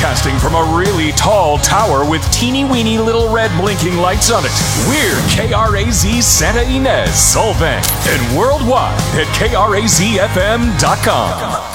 Broadcasting from a really tall tower with teeny-weeny little red blinking lights on it. We're KRAZ Santa Ynez, Solvang, and worldwide at KRAZFM.com.